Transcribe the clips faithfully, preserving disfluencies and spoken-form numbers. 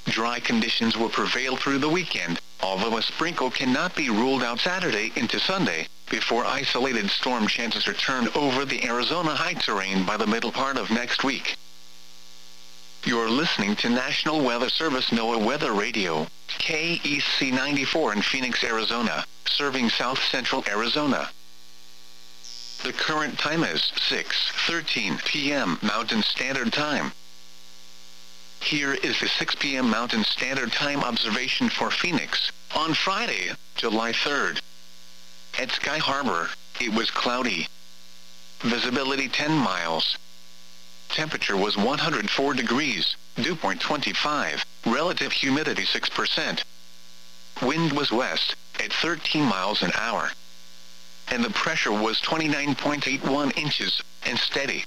Dry conditions will prevail through the weekend, although a sprinkle cannot be ruled out Saturday into Sunday, before isolated storm chances return over the Arizona high terrain by the middle part of next week. You're listening to National Weather Service NOAA Weather Radio, K E C ninety-four in Phoenix, Arizona, serving south central Arizona. The current time is six thirteen p m Mountain Standard Time. Here is the six p m Mountain Standard Time observation for Phoenix, on Friday, July third. At Sky Harbor, it was cloudy. Visibility ten miles. Temperature was one hundred four degrees, dew point twenty-five, relative humidity six percent. Wind was west, at thirteen miles an hour. And the pressure was twenty-nine point eight one inches, and steady.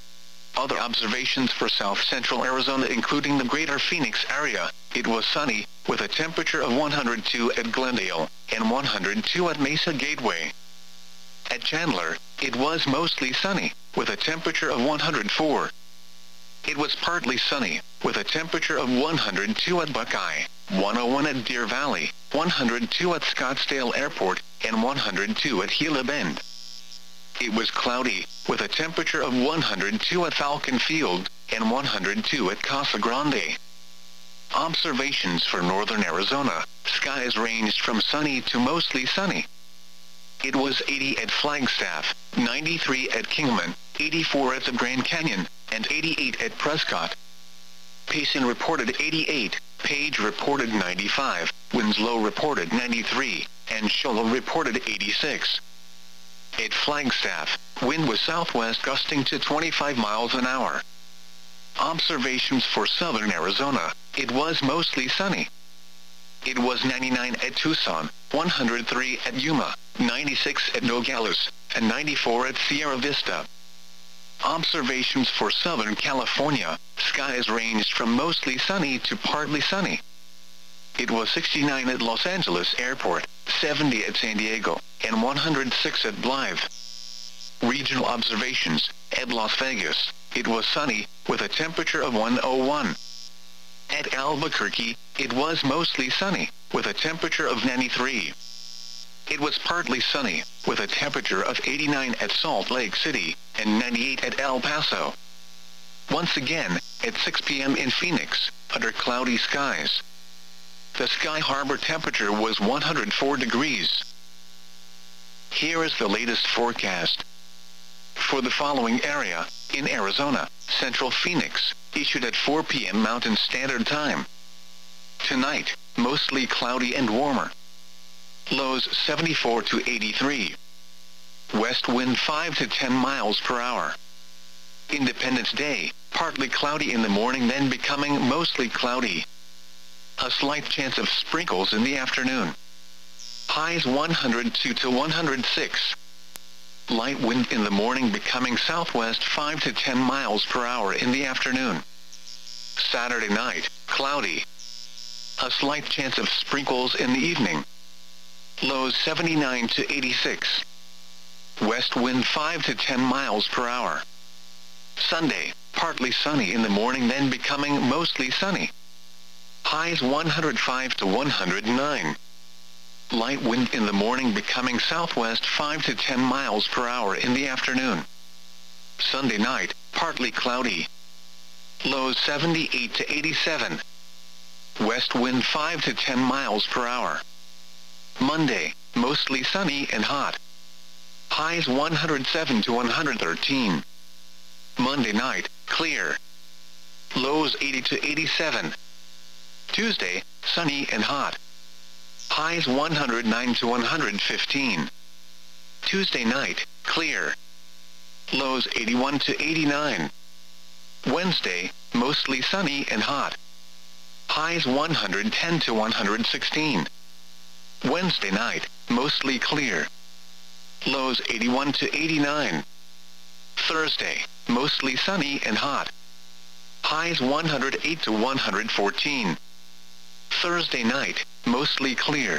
Other observations for south central Arizona including the greater Phoenix area, it was sunny, with a temperature of one hundred two at Glendale, and one hundred two at Mesa Gateway. At Chandler, it was mostly sunny, with a temperature of one hundred four. It was partly sunny, with a temperature of one hundred two at Buckeye, one oh one at Deer Valley, one hundred two at Scottsdale Airport, and one hundred two at Gila Bend. It was cloudy, with a temperature of one hundred two at Falcon Field, and one hundred two at Casa Grande. Observations for northern Arizona, skies ranged from sunny to mostly sunny. It was eighty at Flagstaff, ninety-three at Kingman, eighty-four at the Grand Canyon, and eighty-eight at Prescott. Payson reported eighty-eight, Page reported ninety-five, Winslow reported ninety-three, and Shola reported eighty-six. At Flagstaff, wind was southwest gusting to twenty-five miles an hour. Observations for southern Arizona, it was mostly sunny. It was ninety-nine at Tucson, one hundred three at Yuma, ninety-six at Nogales, and ninety-four at Sierra Vista. Observations for Southern California, skies ranged from mostly sunny to partly sunny. It was sixty-nine at Los Angeles Airport, seventy at San Diego, and one hundred six at Blythe. Regional observations, at Las Vegas, it was sunny, with a temperature of one oh one. At Albuquerque, it was mostly sunny, with a temperature of ninety-three. It was partly sunny, with a temperature of eighty-nine at Salt Lake City, and ninety-eight at El Paso. Once again, at six p m in Phoenix, under cloudy skies. The Sky Harbor temperature was one hundred four degrees. Here is the latest forecast. For the following area, in Arizona, Central Phoenix, issued at four p m Mountain Standard Time. Tonight, mostly cloudy and warmer. Lows seventy-four to eighty-three. West wind five to ten miles per hour. Independence Day, partly cloudy in the morning then becoming mostly cloudy. A slight chance of sprinkles in the afternoon. Highs one hundred two to one hundred six. Light wind in the morning becoming southwest five to ten miles per hour in the afternoon. Saturday night, cloudy. A slight chance of sprinkles in the evening. Lows seventy-nine to eighty-six. West wind five to ten miles per hour. Sunday, partly sunny in the morning then becoming mostly sunny. Highs one hundred five to one hundred nine. Light wind in the morning becoming southwest five to ten miles per hour in the afternoon. Sunday night, partly cloudy. Lows seventy-eight to eighty-seven. West wind five to ten miles per hour. Monday, mostly sunny and hot. Highs one hundred seven to one hundred thirteen. Monday night, clear. Lows eighty to eighty-seven. Tuesday, sunny and hot. Highs one hundred nine to one hundred fifteen. Tuesday night, clear. Lows eighty-one to eighty-nine. Wednesday, mostly sunny and hot. Highs one hundred ten to one hundred sixteen. Wednesday night, mostly clear. Lows eighty-one to eighty-nine. Thursday, mostly sunny and hot. Highs one hundred eight to one hundred fourteen. Thursday night, mostly clear.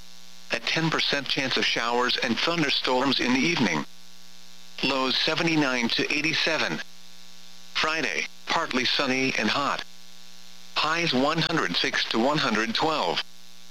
A ten percent chance of showers and thunderstorms in the evening. Lows seventy-nine to eighty-seven. Friday, partly sunny and hot. Highs one hundred six to one hundred twelve.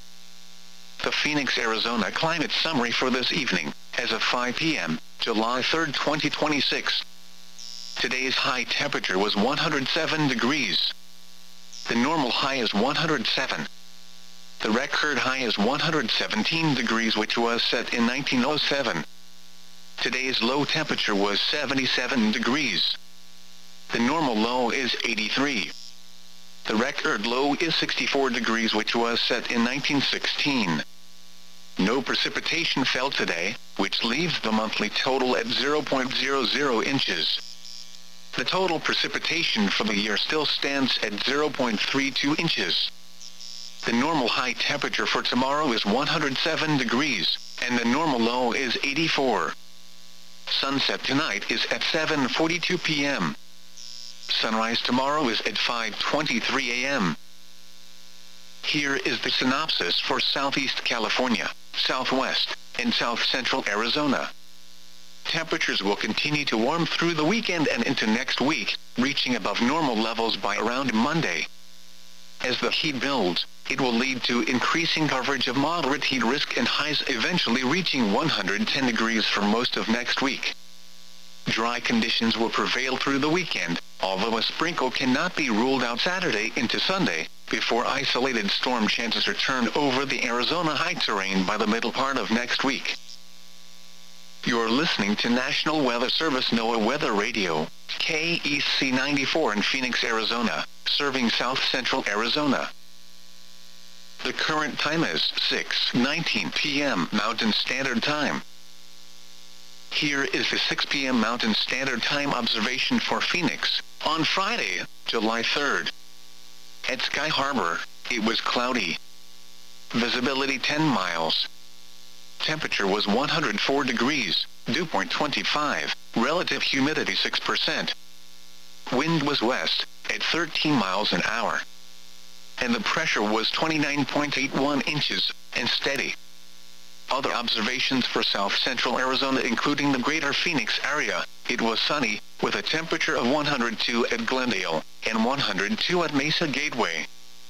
The Phoenix, Arizona climate summary for this evening, as of five p m, July third, twenty twenty-six. Today's high temperature was one hundred seven degrees. The normal high is one hundred seven. The record high is one hundred seventeen degrees, which was set in nineteen oh seven. Today's low temperature was seventy-seven degrees. The normal low is eighty-three. The record low is sixty-four degrees, which was set in nineteen sixteen. No precipitation fell today, which leaves the monthly total at zero point zero zero inches. The total precipitation for the year still stands at zero point three two inches. The normal high temperature for tomorrow is one hundred seven degrees, and the normal low is eighty-four. Sunset tonight is at seven forty-two p m Sunrise tomorrow is at five twenty-three a m Here is the synopsis for Southeast California, Southwest, and South Central Arizona. Temperatures will continue to warm through the weekend and into next week, reaching above normal levels by around Monday. As the heat builds, it will lead to increasing coverage of moderate heat risk and highs eventually reaching one hundred ten degrees for most of next week. Dry conditions will prevail through the weekend, although a sprinkle cannot be ruled out Saturday into Sunday, before isolated storm chances return over the Arizona high terrain by the middle part of next week. You're listening to National Weather Service NOAA Weather Radio, K E C ninety-four in Phoenix, Arizona, serving South Central Arizona. The current time is six nineteen p m Mountain Standard Time. Here is the six p m Mountain Standard Time observation for Phoenix, on Friday, July third. At Sky Harbor, it was cloudy. Visibility ten miles. Temperature was one hundred four degrees, dew point twenty-five, relative humidity six percent. Wind was west, at thirteen miles an hour. And the pressure was twenty-nine point eight one inches, and steady. Other observations for South Central Arizona, including the greater Phoenix area, it was sunny, with a temperature of one hundred two at Glendale, and one hundred two at Mesa Gateway.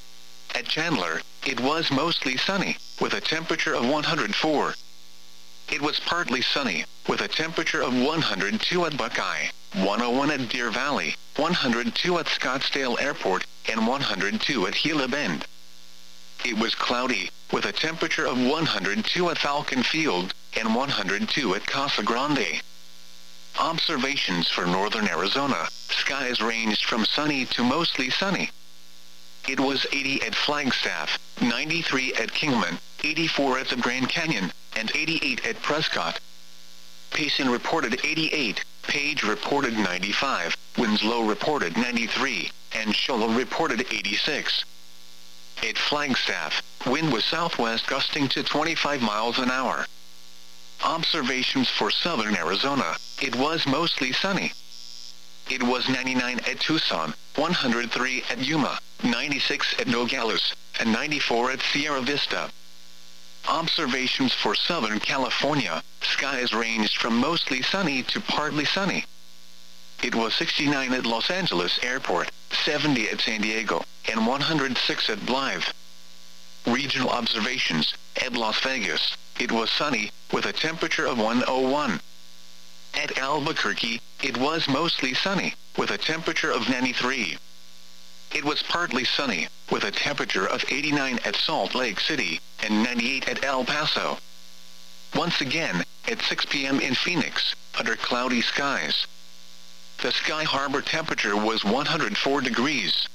At Chandler, it was mostly sunny, with a temperature of one hundred four. It was partly sunny, with a temperature of one hundred two at Buckeye, one oh one at Deer Valley, one hundred two at Scottsdale Airport, and one hundred two at Gila Bend. It was cloudy, with a temperature of one hundred two at Falcon Field, and one hundred two at Casa Grande. Observations for northern Arizona, skies ranged from sunny to mostly sunny. It was eighty at Flagstaff, ninety-three at Kingman, eighty-four at the Grand Canyon, and eighty-eight at Prescott. Payson reported eighty-eight, Page reported ninety-five, Winslow reported ninety-three, and Shola reported eighty-six. At Flagstaff, wind was southwest gusting to twenty-five miles an hour. Observations for southern Arizona, it was mostly sunny. It was ninety-nine at Tucson, one hundred three at Yuma, ninety-six at Nogales, and ninety-four at Sierra Vista. Observations for Southern California, skies ranged from mostly sunny to partly sunny. It was sixty-nine at Los Angeles Airport, seventy at San Diego, and one hundred six at Blythe. Regional observations, at Las Vegas, it was sunny, with a temperature of one oh one. At Albuquerque, it was mostly sunny, with a temperature of ninety-three. It was partly sunny, with a temperature of eighty-nine at Salt Lake City, and ninety-eight at El Paso. Once again, at six p m in Phoenix, under cloudy skies. The Sky Harbor temperature was one hundred four degrees.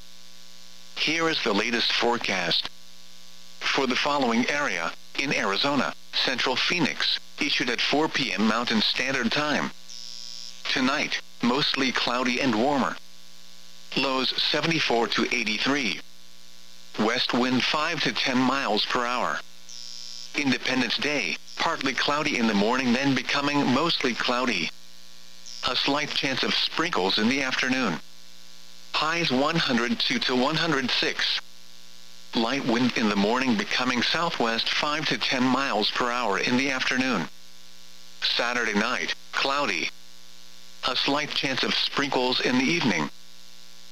Here is the latest forecast. For the following area, in Arizona, Central Phoenix, issued at four p m Mountain Standard Time. Tonight, mostly cloudy and warmer. Lows seventy-four to eighty-three. West wind five to ten miles per hour. Independence Day, partly cloudy in the morning, then becoming mostly cloudy. A slight chance of sprinkles in the afternoon. Highs one hundred two to one hundred six. Light wind in the morning, becoming southwest five to ten miles per hour in the afternoon. Saturday night, cloudy. A slight chance of sprinkles in the evening.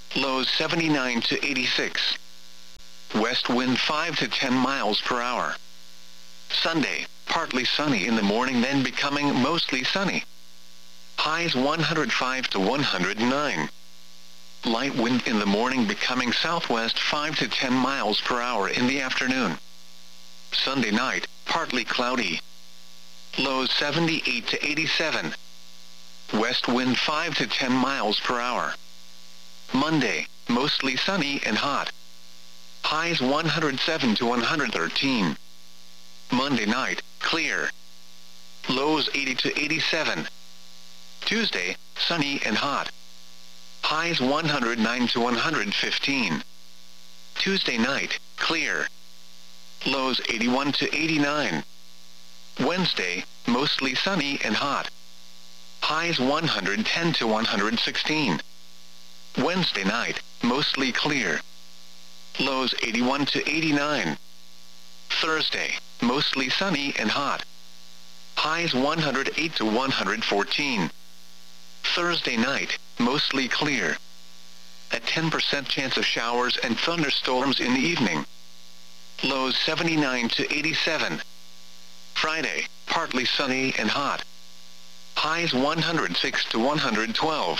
Lows seventy-nine to eighty-six. West wind five to ten miles per hour. Sunday, partly sunny in the morning, then becoming mostly sunny. Highs one hundred five to one hundred nine. Light wind in the morning, becoming southwest five to ten miles per hour in the afternoon. Sunday night, partly cloudy. Lows seventy-eight to eighty-seven. West wind five to ten miles per hour. Monday, mostly sunny and hot. Highs one hundred seven to one hundred thirteen. Monday night, clear. Lows eighty to eighty-seven. Tuesday, sunny and hot. Highs one hundred nine to one hundred fifteen. Tuesday night, clear. Lows eighty-one to eighty-nine. Wednesday, mostly sunny and hot. Highs one hundred ten to one hundred sixteen. Wednesday night, mostly clear. Lows eighty-one to eighty-nine. Thursday, mostly sunny and hot. Highs one hundred eight to one hundred fourteen. Thursday night, mostly clear. A ten percent chance of showers and thunderstorms in the evening. Lows seventy-nine to eighty-seven. Friday, partly sunny and hot. Highs one hundred six to one hundred twelve.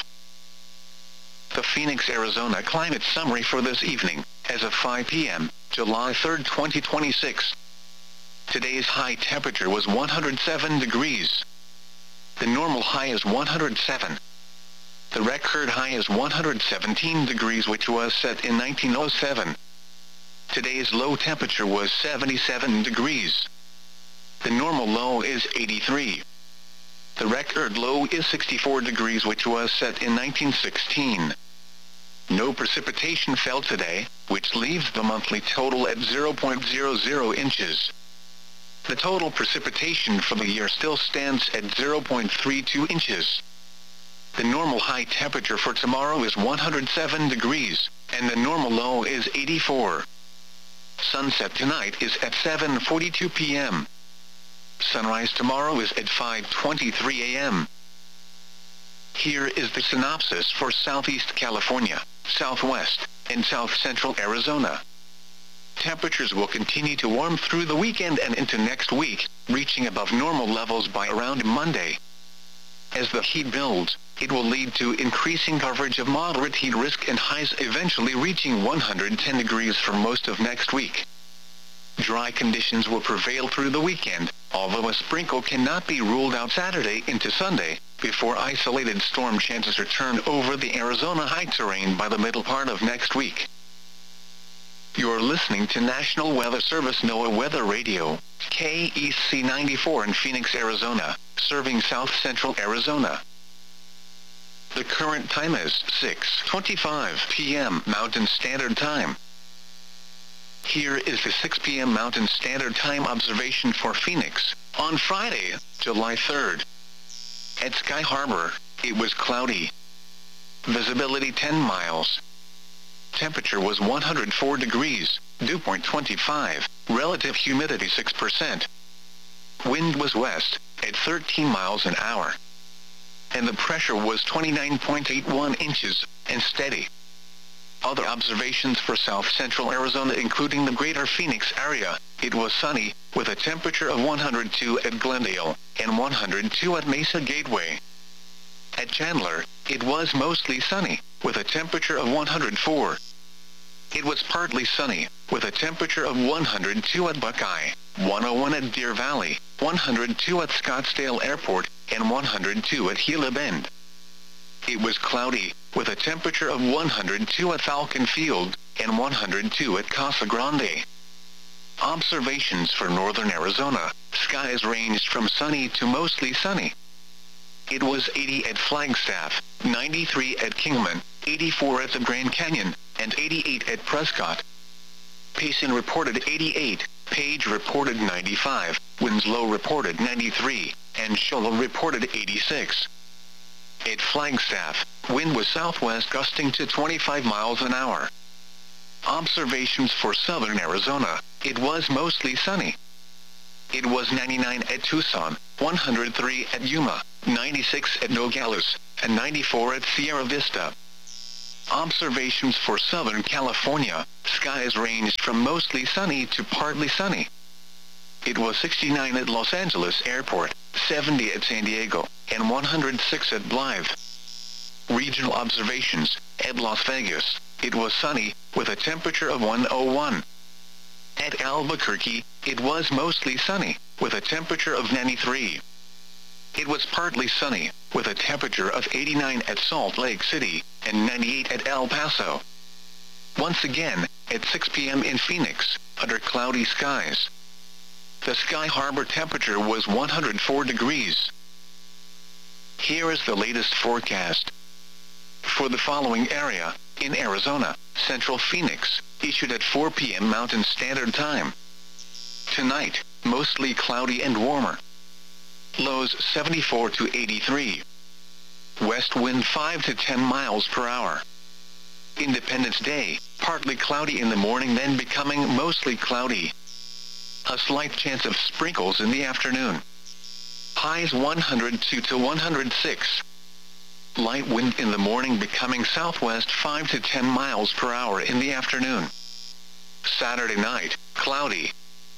The Phoenix, Arizona climate summary for this evening, as of five p m, July third, twenty twenty-six. Today's high temperature was one hundred seven degrees. The normal high is one hundred seven. The record high is one hundred seventeen degrees, which was set in nineteen oh seven. Today's low temperature was seventy-seven degrees. The normal low is eighty-three. The record low is sixty-four degrees, which was set in nineteen sixteen. No precipitation fell today, which leaves the monthly total at zero point zero zero inches. The total precipitation for the year still stands at zero point three two inches. The normal high temperature for tomorrow is one hundred seven degrees, and the normal low is eighty-four. Sunset tonight is at seven forty-two p m Sunrise tomorrow is at five twenty-three a m Here is the synopsis for Southeast California, Southwest, and South Central Arizona. Temperatures will continue to warm through the weekend and into next week, reaching above normal levels by around Monday. As the heat builds, it will lead to increasing coverage of moderate heat risk and highs eventually reaching one hundred ten degrees for most of next week. Dry conditions will prevail through the weekend, although a sprinkle cannot be ruled out Saturday into Sunday, before isolated storm chances return over the Arizona high terrain by the middle part of next week. You're listening to National Weather Service NOAA Weather Radio, K E C ninety-four in Phoenix, Arizona, serving South Central Arizona. The current time is six twenty-five p m Mountain Standard Time. Here is the six p m Mountain Standard Time observation for Phoenix, on Friday, July third. At Sky Harbor, it was cloudy. Visibility ten miles. Temperature was one hundred four degrees, dew point twenty-five, relative humidity six percent. Wind was west, at thirteen miles an hour. And the pressure was twenty-nine point eight one inches, and steady. Other observations for South Central Arizona, including the greater Phoenix area, it was sunny, with a temperature of one hundred two at Glendale, and one hundred two at Mesa Gateway. At Chandler, it was mostly sunny, with a temperature of one hundred four. It was partly sunny, with a temperature of one hundred two at Buckeye, one oh one at Deer Valley, one hundred two at Scottsdale Airport, and one hundred two at Gila Bend. It was cloudy, with a temperature of one hundred two at Falcon Field, and one hundred two at Casa Grande. Observations for northern Arizona, skies ranged from sunny to mostly sunny. It was eighty at Flagstaff, ninety-three at Kingman, eighty-four at the Grand Canyon, and eighty-eight at Prescott. Payson reported eighty-eight, Page reported ninety-five, Winslow reported ninety-three, and Shola reported eighty-six. At Flagstaff, wind was southwest gusting to twenty-five miles an hour. Observations for southern Arizona, it was mostly sunny. It was ninety-nine at Tucson, one hundred three at Yuma, ninety-six at Nogales, and ninety-four at Sierra Vista. Observations for Southern California, skies ranged from mostly sunny to partly sunny. It was sixty-nine at Los Angeles Airport, seventy at San Diego, and one hundred six at Blythe. Regional observations, at Las Vegas, it was sunny, with a temperature of one oh one. At Albuquerque, it was mostly sunny, with a temperature of ninety-three. It was partly sunny, with a temperature of eighty-nine at Salt Lake City, and ninety-eight at El Paso. Once again, at six p m in Phoenix, under cloudy skies. The Sky Harbor temperature was one hundred four degrees. Here is the latest forecast. For the following area, in Arizona, Central Phoenix, issued at four p m Mountain Standard Time. Tonight, mostly cloudy and warmer. Lows seventy-four to eighty-three. West wind five to ten miles per hour. Independence Day, partly cloudy in the morning then becoming mostly cloudy. A slight chance of sprinkles in the afternoon. Highs one hundred two to one hundred six. Light wind in the morning becoming southwest five to ten miles per hour in the afternoon. Saturday night, cloudy.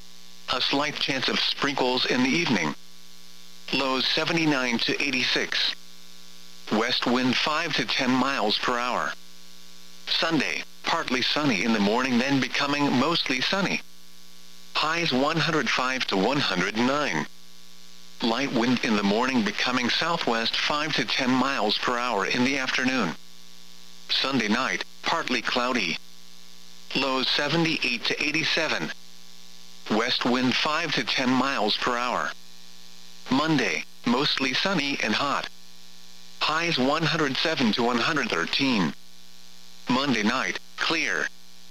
A slight chance of sprinkles in the evening. Lows seventy-nine to eighty-six. West wind five to ten miles per hour. Sunday, partly sunny in the morning then becoming mostly sunny. Highs one hundred five to one hundred nine. Light wind in the morning becoming southwest five to ten miles per hour in the afternoon. Sunday night, partly cloudy. Lows seventy-eight to eighty-seven. West wind five to ten miles per hour. Monday, mostly sunny and hot. Highs one hundred seven to one hundred thirteen. Monday night, clear.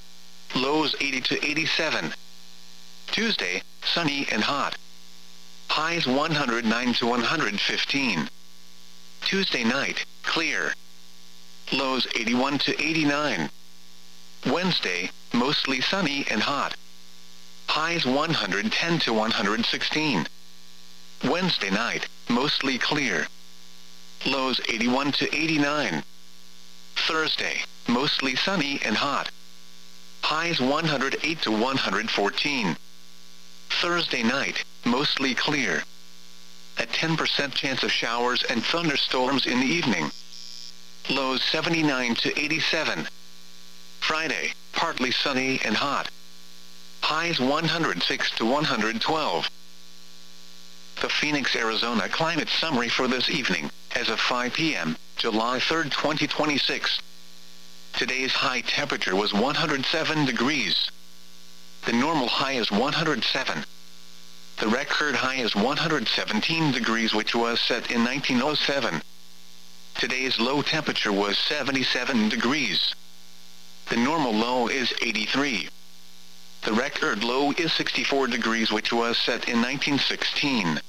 Lows eighty to eighty-seven. Tuesday, sunny and hot. Highs one hundred nine to one hundred fifteen. Tuesday night, clear. Lows eighty-one to eighty-nine. Wednesday, mostly sunny and hot. Highs one hundred ten to one hundred sixteen. Wednesday night, mostly clear. Lows eighty-one to eighty-nine. Thursday, mostly sunny and hot. Highs one hundred eight to one hundred fourteen. Thursday night, mostly clear. A ten percent chance of showers and thunderstorms in the evening. Lows seventy-nine to eighty-seven. Friday, partly sunny and hot. Highs one hundred six to one hundred twelve. The Phoenix, Arizona climate summary for this evening, as of five p m, July third, twenty twenty-six. Today's high temperature was one hundred seven degrees. The normal high is one hundred seven. The record high is one hundred seventeen degrees, which was set in nineteen oh seven. Today's low temperature was seventy-seven degrees. The normal low is eighty-three. The record low is sixty-four degrees, which was set in nineteen sixteen.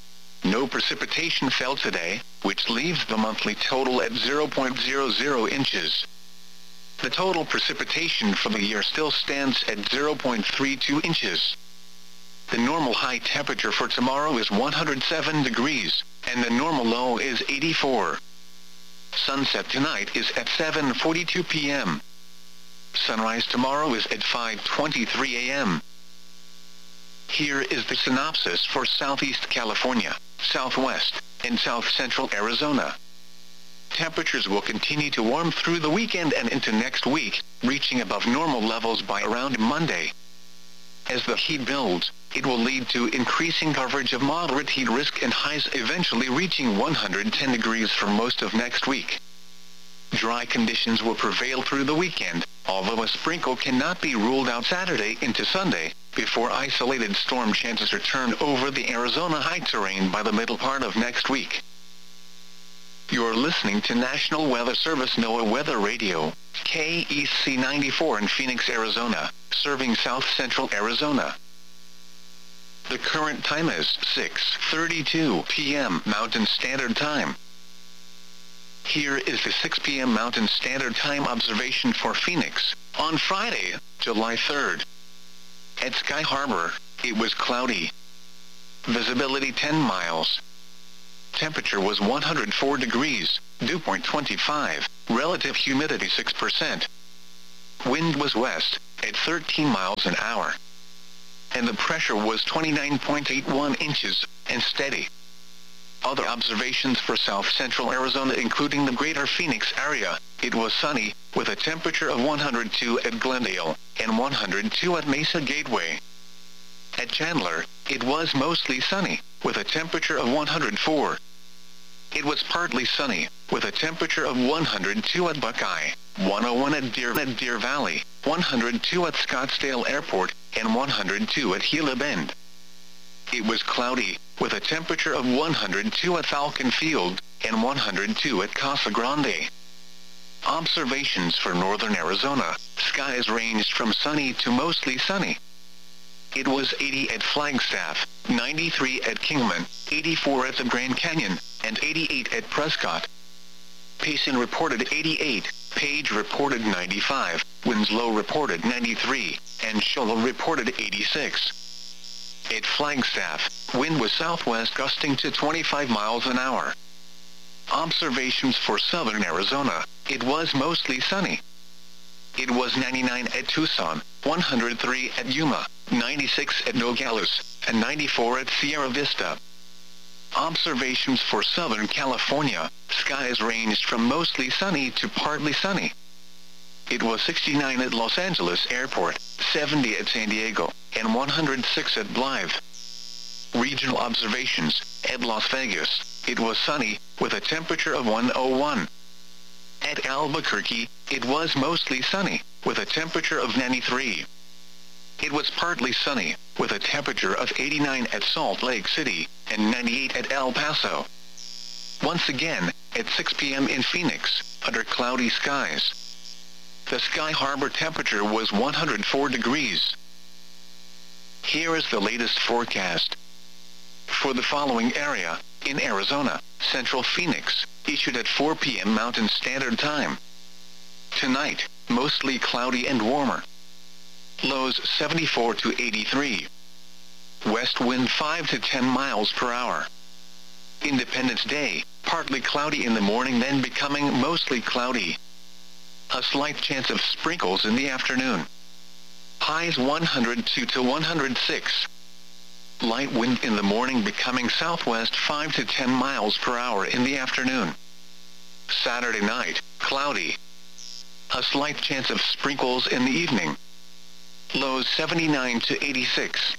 No precipitation fell today, which leaves the monthly total at zero point zero zero inches. The total precipitation for the year still stands at zero point three two inches. The normal high temperature for tomorrow is one hundred seven degrees, and the normal low is eighty-four. Sunset tonight is at seven forty-two p m Sunrise tomorrow is at five twenty-three a m Here is the synopsis for Southeast California, Southwest, and South Central Arizona. Temperatures will continue to warm through the weekend and into next week, reaching above normal levels by around Monday. As the heat builds, it will lead to increasing coverage of moderate heat risk and highs eventually reaching one hundred ten degrees for most of next week. Dry conditions will prevail through the weekend, although a sprinkle cannot be ruled out Saturday into Sunday, before isolated storm chances return over the Arizona high terrain by the middle part of next week. You're listening to National Weather Service NOAA Weather Radio, K E C ninety-four in Phoenix, Arizona, serving South Central Arizona. The current time is six thirty-two p m Mountain Standard Time. Here is the six p m Mountain Standard Time observation for Phoenix, on Friday, July third. At Sky Harbor, it was cloudy. Visibility ten miles. temperature was one hundred four degrees, dew point twenty-five, relative humidity six percent. Wind was west, at thirteen miles an hour. And the pressure was twenty-nine point eight one inches, and steady. Other observations for south-central Arizona including the greater Phoenix area, it was sunny, with a temperature of one hundred two at Glendale, and one hundred two at Mesa Gateway. At Chandler, it was mostly sunny, with a temperature of one hundred four. It was partly sunny, with a temperature of one hundred two at Buckeye, one oh one at Deer, at Deer Valley, one hundred two at Scottsdale Airport, and one hundred two at Gila Bend. It was cloudy, with a temperature of one hundred two at Falcon Field, and one hundred two at Casa Grande. Observations for northern Arizona, skies ranged from sunny to mostly sunny. It was eighty at Flagstaff, ninety-three at Kingman, eighty-four at the Grand Canyon, and eighty-eight at Prescott. Payson reported eighty-eight, Page reported ninety-five, Winslow reported ninety-three, and Shoal reported eighty-six. At Flagstaff, wind was southwest gusting to twenty-five miles an hour. Observations for southern Arizona, it was mostly sunny. It was ninety-nine at Tucson, one hundred three at Yuma, ninety-six at Nogales, and ninety-four at Sierra Vista. Observations for Southern California, skies ranged from mostly sunny to partly sunny. It was sixty-nine at Los Angeles Airport, seventy at San Diego, and one hundred six at Blythe. Regional observations, at Las Vegas, it was sunny, with a temperature of one oh one. At Albuquerque, it was mostly sunny, with a temperature of ninety-three. It was partly sunny, with a temperature of eighty-nine at Salt Lake City, and ninety-eight at El Paso. Once again, at six p m in Phoenix, under cloudy skies. The Sky Harbor temperature was one hundred four degrees. Here is the latest forecast. For the following area, in Arizona, Central Phoenix, issued at four p m Mountain Standard Time. Tonight, mostly cloudy and warmer. Lows seventy-four to eighty-three. West wind five to ten miles per hour. Independence Day, partly cloudy in the morning then becoming mostly cloudy. A slight chance of sprinkles in the afternoon. Highs one hundred two to one hundred six. Light wind in the morning becoming southwest five to ten miles per hour in the afternoon. Saturday night, cloudy. A slight chance of sprinkles in the evening. Lows seventy-nine to eighty-six.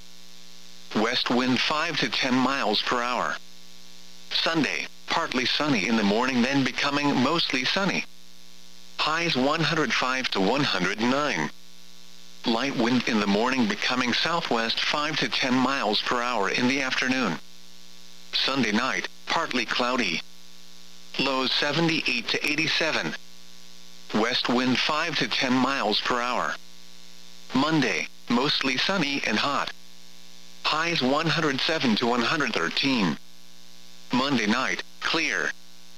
West wind five to ten miles per hour. Sunday, partly sunny in the morning then becoming mostly sunny. Highs one hundred five to one hundred nine. Light wind in the morning becoming southwest five to ten miles per hour in the afternoon. Sunday night, partly cloudy. Lows seventy-eight to eighty-seven. West wind five to ten miles per hour. Monday, mostly sunny and hot. Highs one hundred seven to one hundred thirteen. Monday night, clear.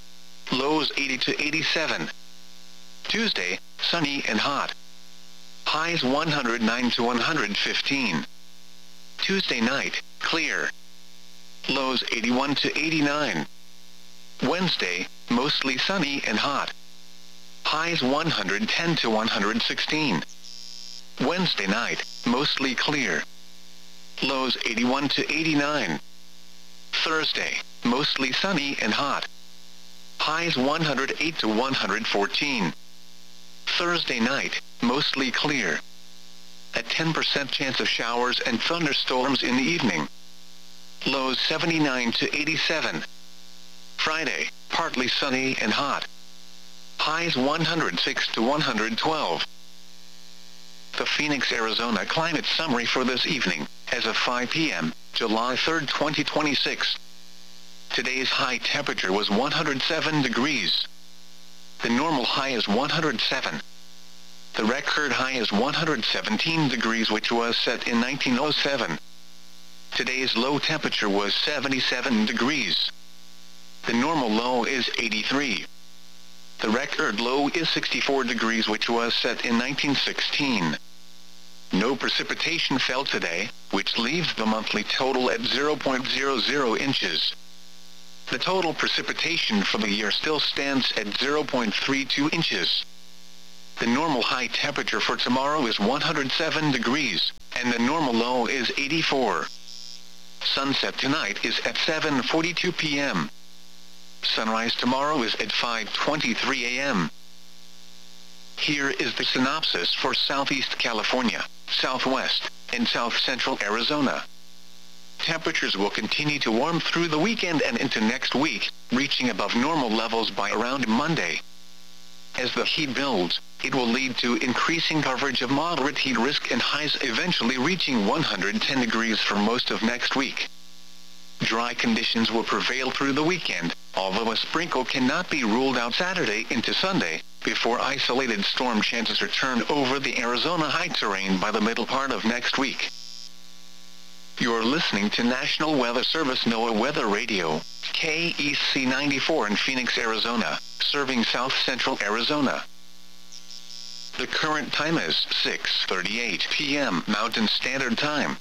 Lows eighty to eighty-seven. Tuesday, sunny and hot. Highs one hundred nine to one hundred fifteen. Tuesday night, clear. Lows eighty-one to eighty-nine. Wednesday, mostly sunny and hot. Highs one hundred ten to one hundred sixteen. Wednesday night, mostly clear. Lows eighty-one to eighty-nine. Thursday, mostly sunny and hot. Highs one hundred eight to one hundred fourteen. Thursday night, mostly clear. A ten percent chance of showers and thunderstorms in the evening. Lows seventy-nine to eighty-seven. Friday, partly sunny and hot. Highs one hundred six to one hundred twelve. The Phoenix, Arizona climate summary for this evening, as of five p m, July third, twenty twenty-six. Today's high temperature was one hundred seven degrees. The normal high is one hundred seven. The record high is one hundred seventeen degrees, which was set in nineteen oh seven. Today's low temperature was seventy-seven degrees. The normal low is eighty-three. The record low is sixty-four degrees, which was set in nineteen sixteen. No precipitation fell today, which leaves the monthly total at zero point zero zero inches. The total precipitation for the year still stands at zero point three two inches. The normal high temperature for tomorrow is one hundred seven degrees, and the normal low is eighty-four. Sunset tonight is at seven forty-two p m Sunrise tomorrow is at five twenty-three a m Here is the synopsis for Southeast California, Southwest, and South Central Arizona. Temperatures will continue to warm through the weekend and into next week, reaching above normal levels by around Monday. As the heat builds, it will lead to increasing coverage of moderate heat risk and highs eventually reaching one hundred ten degrees for most of next week. Dry conditions will prevail through the weekend, although a sprinkle cannot be ruled out Saturday into Sunday, before isolated storm chances return over the Arizona high terrain by the middle part of next week. You're listening to National Weather Service NOAA Weather Radio, K E C ninety-four in Phoenix, Arizona, serving South Central Arizona. The current time is six thirty-eight p m Mountain Standard Time.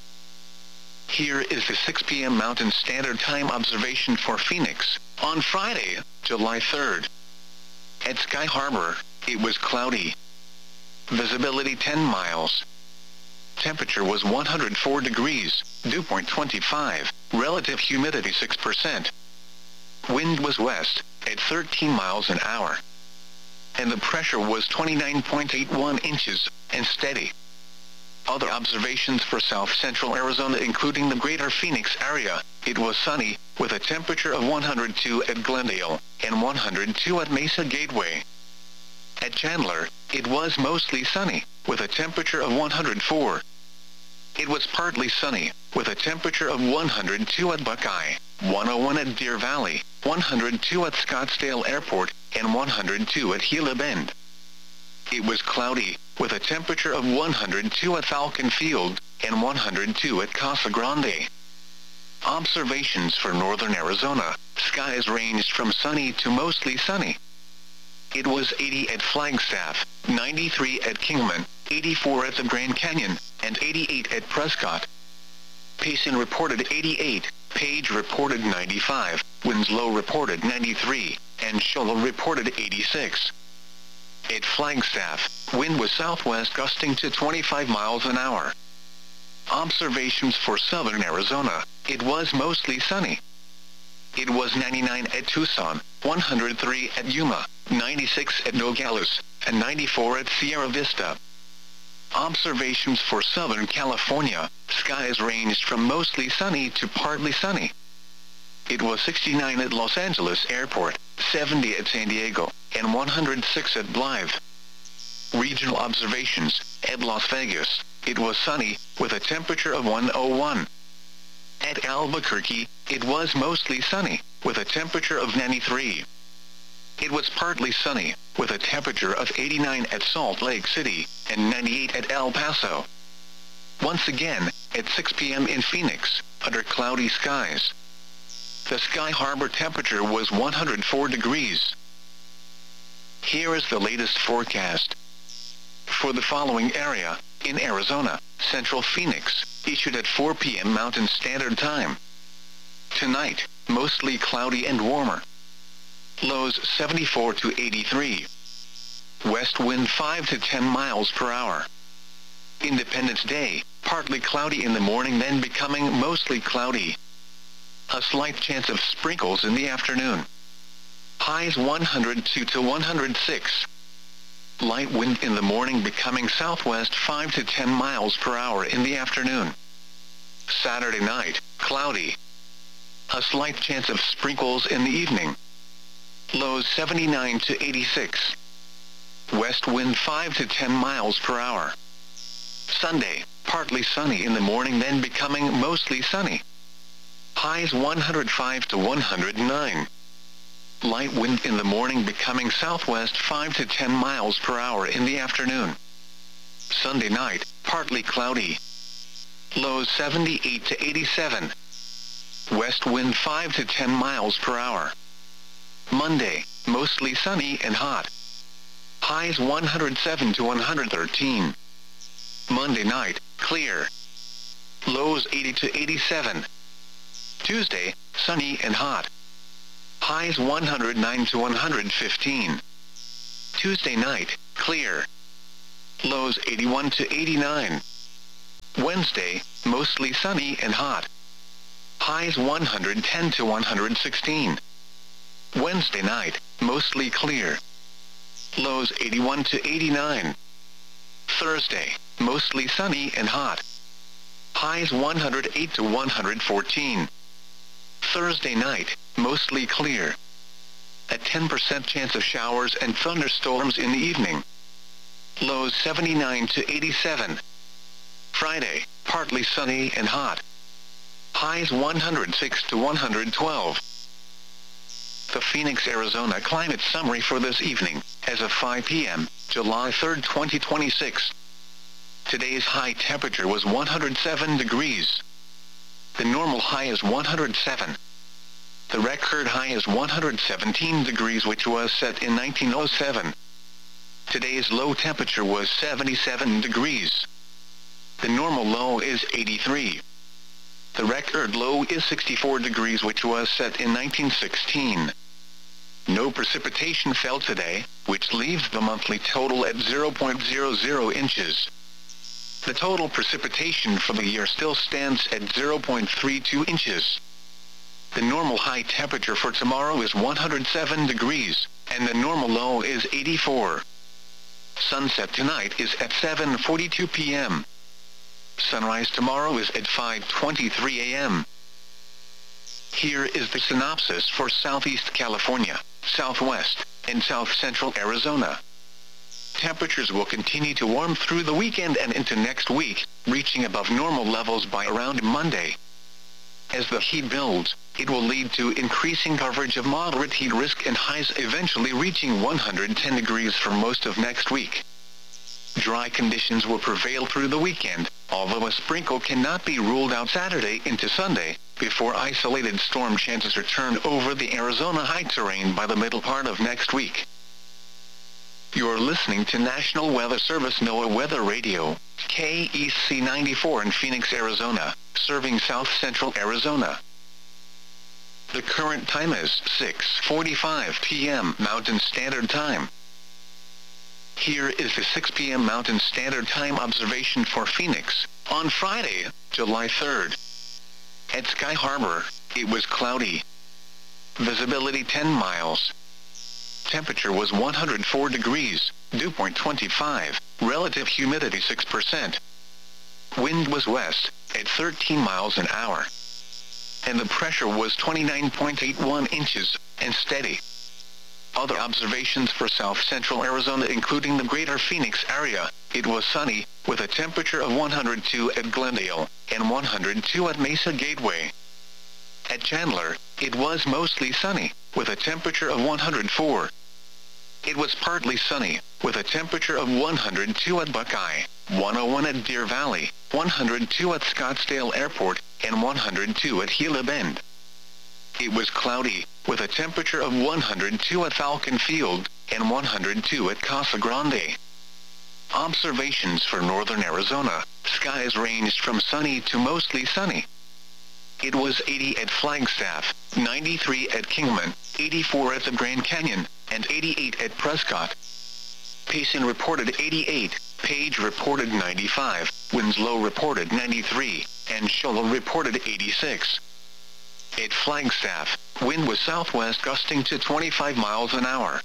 Here is the six p m Mountain Standard Time observation for Phoenix, on Friday, July third. At Sky Harbor, it was cloudy. Visibility ten miles. Temperature was one hundred four degrees, dew point twenty-five, relative humidity six percent. Wind was west, at thirteen miles an hour. And the pressure was twenty-nine point eight one inches, and steady. Other observations for South Central Arizona including the greater Phoenix area, it was sunny, with a temperature of one hundred two at Glendale, and one hundred two at Mesa Gateway. At Chandler, it was mostly sunny, with a temperature of one hundred four. It was partly sunny, with a temperature of one hundred two at Buckeye, one oh one at Deer Valley, one hundred two at Scottsdale Airport, and one hundred two at Gila Bend. It was cloudy, with a temperature of one hundred two at Falcon Field, and one hundred two at Casa Grande. Observations for northern Arizona, skies ranged from sunny to mostly sunny. It was eighty at Flagstaff, ninety-three at Kingman, eighty-four at the Grand Canyon, and eighty-eight at Prescott. Payson reported eighty-eight, Page reported ninety-five, Winslow reported ninety-three, and Shola reported eighty-six. At Flagstaff, wind was southwest gusting to twenty-five miles an hour. Observations for southern Arizona, it was mostly sunny. It was ninety-nine at Tucson, one hundred three at Yuma, ninety-six at Nogales, and ninety-four at Sierra Vista. Observations for Southern California, skies ranged from mostly sunny to partly sunny. It was sixty-nine at Los Angeles Airport, seventy at San Diego, and one hundred six at Blythe. Regional observations, at Las Vegas, it was sunny, with a temperature of one oh one. At Albuquerque, it was mostly sunny, with a temperature of ninety-three. It was partly sunny, with a temperature of eighty-nine at Salt Lake City, and ninety-eight at El Paso. Once again, at six p m in Phoenix, under cloudy skies. The Sky Harbor temperature was one hundred four degrees. Here is the latest forecast. For the following area, in Arizona, Central Phoenix, issued at four p m Mountain Standard Time. Tonight, mostly cloudy and warmer. Lows seventy-four to eighty-three. West wind five to ten miles per hour. Independence Day, partly cloudy in the morning then becoming mostly cloudy. A slight chance of sprinkles in the afternoon. Highs one hundred two to one hundred six. Light wind in the morning becoming southwest five to ten miles per hour in the afternoon. Saturday night, cloudy. A slight chance of sprinkles in the evening. Lows seventy-nine to eighty-six. West wind five to ten miles per hour. Sunday, partly sunny in the morning then becoming mostly sunny. Highs one hundred five to one hundred nine. Light wind in the morning becoming southwest five to ten miles per hour in the afternoon. Sunday night, partly cloudy. Lows seventy-eight to eighty-seven. West wind five to ten miles per hour. Monday, mostly sunny and hot. Highs one hundred seven to one hundred thirteen. Monday night, clear. Lows eighty to eighty-seven. Tuesday, sunny and hot. Highs one hundred nine to one hundred fifteen. Tuesday night, clear. Lows eighty-one to eighty-nine. Wednesday, mostly sunny and hot. Highs one hundred ten to one hundred sixteen. Wednesday night, mostly clear. Lows eighty-one to eighty-nine. Thursday, mostly sunny and hot. Highs one hundred eight to one hundred fourteen. Thursday night, mostly clear. A ten percent chance of showers and thunderstorms in the evening. Lows seventy-nine to eighty-seven. Friday, partly sunny and hot. Highs one hundred six to one hundred twelve. The Phoenix, Arizona climate summary for this evening, as of five p m, July third, twenty twenty-six. Today's high temperature was one hundred seven degrees. The normal high is one hundred seven. The record high is one hundred seventeen degrees, which was set in nineteen oh seven. Today's low temperature was seventy-seven degrees. The normal low is eighty-three. The record low is sixty-four degrees, which was set in nineteen sixteen. No precipitation fell today, which leaves the monthly total at zero point zero zero inches. The total precipitation for the year still stands at zero point three two inches. The normal high temperature for tomorrow is one hundred seven degrees, and the normal low is eighty-four. Sunset tonight is at seven forty-two p m Sunrise tomorrow is at five twenty-three a m Here is the synopsis for Southeast California, Southwest, and South Central Arizona. Temperatures will continue to warm through the weekend and into next week, reaching above normal levels by around Monday. As the heat builds, it will lead to increasing coverage of moderate heat risk and highs eventually reaching one hundred ten degrees for most of next week. Dry conditions will prevail through the weekend, although a sprinkle cannot be ruled out Saturday into Sunday, before isolated storm chances return over the Arizona high terrain by the middle part of next week. You're listening to National Weather Service NOAA Weather Radio, K E C ninety-four in Phoenix, Arizona, serving South Central Arizona. The current time is six forty-five p m Mountain Standard Time. Here is the six p m Mountain Standard Time observation for Phoenix, on Friday, July third. At Sky Harbor, it was cloudy. Visibility ten miles. Temperature was one hundred four degrees, dew point twenty-five, relative humidity six percent. Wind was west, at thirteen miles an hour. And the pressure was twenty-nine point eight one inches, and steady. Other observations for South Central Arizona, including the greater Phoenix area, it was sunny, with a temperature of one hundred two at Glendale, and one hundred two at Mesa Gateway. At Chandler, it was mostly sunny, with a temperature of one hundred four. It was partly sunny, with a temperature of one hundred two at Buckeye, one oh one at Deer Valley, one hundred two at Scottsdale Airport, and one hundred two at Gila Bend. It was cloudy, with a temperature of one hundred two at Falcon Field, and one hundred two at Casa Grande. Observations for northern Arizona, skies ranged from sunny to mostly sunny. It was eighty at Flagstaff, ninety-three at Kingman, eighty-four at the Grand Canyon, and eighty-eight at Prescott. Payson reported eighty-eight, Page reported ninety-five, Winslow reported ninety-three, and Shoal reported eighty-six. At Flagstaff, wind was southwest gusting to twenty-five miles an hour.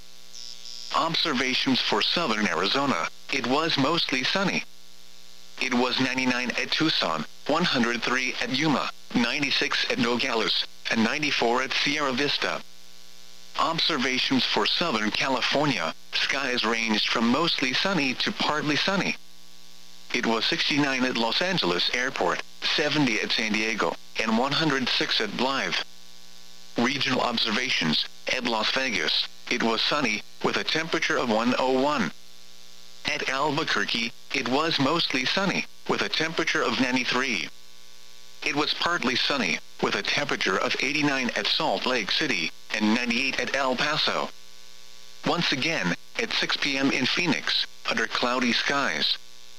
Observations for southern Arizona, it was mostly sunny. It was ninety-nine at Tucson, one hundred three at Yuma, ninety-six at Nogales, and ninety-four at Sierra Vista. Observations for Southern California, skies ranged from mostly sunny to partly sunny. It was sixty-nine at Los Angeles Airport, seventy at San Diego, and one hundred six at Blythe. Regional observations, at Las Vegas, it was sunny, with a temperature of one oh one. At Albuquerque, it was mostly sunny, with a temperature of ninety-three. It was partly sunny, with a temperature of eighty-nine at Salt Lake City, and ninety-eight at El Paso. Once again, at six p m in Phoenix, under cloudy skies.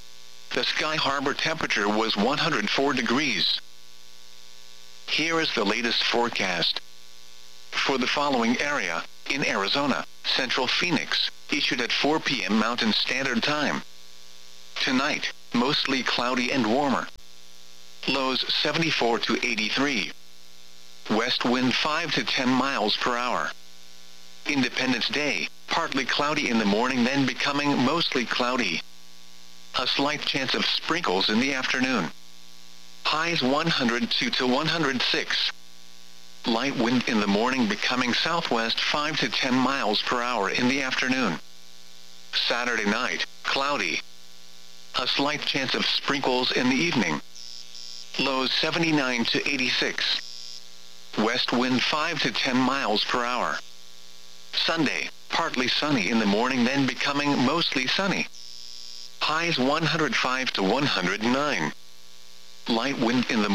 The Sky Harbor temperature was one hundred four degrees. Here is the latest forecast. For the following area, in Arizona, Central Phoenix, issued at four p m Mountain Standard Time. Tonight, mostly cloudy and warmer. Lows seventy-four to eighty-three. West wind five to ten miles per hour. Independence Day, partly cloudy in the morning then becoming mostly cloudy. A slight chance of sprinkles in the afternoon. Highs one hundred two to one hundred six. Light wind in the morning becoming southwest five to ten miles per hour in the afternoon. Saturday night, cloudy. A slight chance of sprinkles in the evening. Lows seventy-nine to eighty-six. West wind five to ten miles per hour. Sunday, partly sunny in the morning then becoming mostly sunny. Highs one hundred five to one hundred nine. Light wind in the